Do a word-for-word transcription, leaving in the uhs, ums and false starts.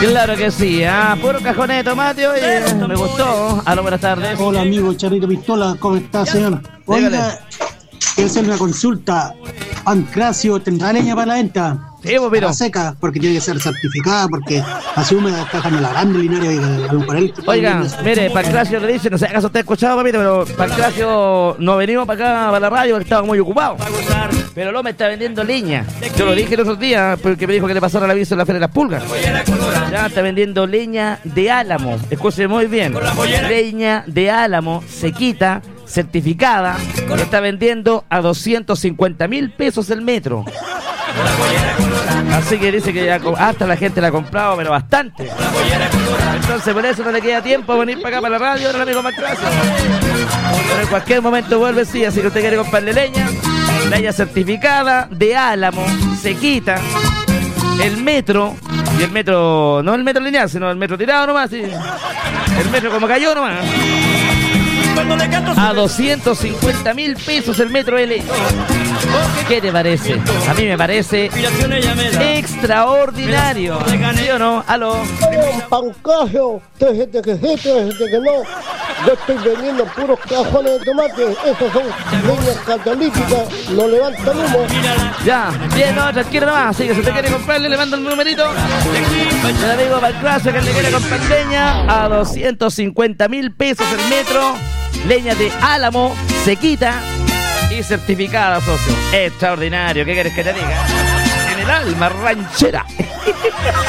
Claro que sí, ah, puro cajones de tomate, oye, me gustó. Aló, buenas tardes. Hola amigo Charrito Pistola, ¿cómo está, señor? Oiga, quiero hacer una consulta. Pancracio, ¿tendrá leña para la venta? Sí, pues, pero... Para seca, porque tiene que ser certificada, porque así húmeda está dejando la grande Linares y algo por él. Oiga, mire, Pancracio le dice, no sé acaso usted ha escuchado, papito, pero Pancracio no venimos para acá, para la radio, porque estaba muy ocupado. Pero lo me está vendiendo leña. Yo lo dije los otros días, porque me dijo que le pasaron el aviso en la Feria de las Pulgas. Ya está vendiendo leña de álamo, escúcheme muy bien. Leña de álamo, sequita, certificada, que está vendiendo a doscientos cincuenta mil pesos el metro. Así que dice que ya hasta la gente la ha comprado, pero bastante. Entonces por eso no le queda tiempo a venir para acá para la radio, ahora el amigo Pancracio. Pero en cualquier momento vuelve, sí, así que usted quiere comprarle leña, leña certificada, de álamo, sequita, el metro, y el metro, no el metro lineal, sino el metro tirado nomás, sí. El metro como cayó nomás. A doscientos cincuenta mil pesos el metro L. ¿Qué te parece? A mí me parece extraordinario. ¿Sí o no? Aló. Pancracio, hay gente que sí, hay gente que no. Yo estoy vendiendo puros cajones de tomate. Esos son leñas catalíticas, no levantan humo. Ya, bien, no, tranquilo nomás. Así que si usted quiere comprarle, le mando el numerito. Le digo Pancracio que le quiere comprar leña a doscientos cincuenta mil pesos el metro. Leña de álamo, sequita y certificada, socio. Extraordinario, ¿qué quieres que te diga? En el alma ranchera.